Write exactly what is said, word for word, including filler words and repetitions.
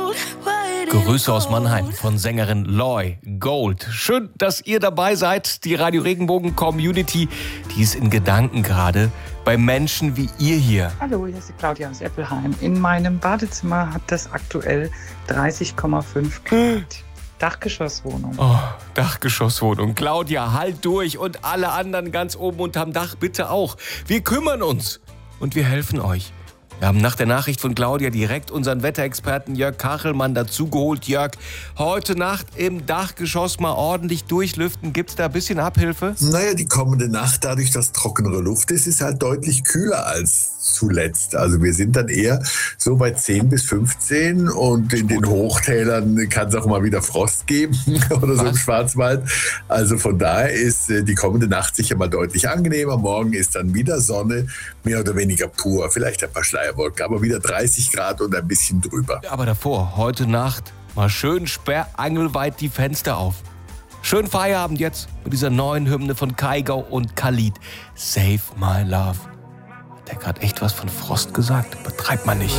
Grüße aus Mannheim von Sängerin Loy Gold. Schön, dass ihr dabei seid. Die Radio Regenbogen Community, die ist in Gedanken gerade bei Menschen wie ihr hier. Hallo, hier ist die Claudia aus Eppelheim. In meinem Badezimmer hat das aktuell dreißig Komma fünf Grad. Dachgeschosswohnung. Oh, Dachgeschosswohnung. Claudia, halt durch und alle anderen ganz oben unterm Dach bitte auch. Wir kümmern uns und wir helfen euch. Wir haben nach der Nachricht von Claudia direkt unseren Wetterexperten Jörg Kachelmann dazugeholt. Jörg, heute Nacht im Dachgeschoss mal ordentlich durchlüften. Gibt's da ein bisschen Abhilfe? Naja, die kommende Nacht, dadurch, dass trockenere Luft ist, ist halt deutlich kühler als zuletzt. Also wir sind dann eher so bei zehn bis fünfzehn und in den Hochtälern kann es auch mal wieder Frost geben oder so im Schwarzwald. Also von daher ist die kommende Nacht sicher mal deutlich angenehmer. Morgen ist dann wieder Sonne, mehr oder weniger pur. Vielleicht ein paar Schleierwolken, aber wieder dreißig Grad und ein bisschen drüber. Aber davor, heute Nacht, mal schön sperrangelweit die Fenster auf. Schön Feierabend jetzt mit dieser neuen Hymne von Kygo und Khalid. Save My Love. Hat der gerade echt was von Frost gesagt? Betreibt man nicht.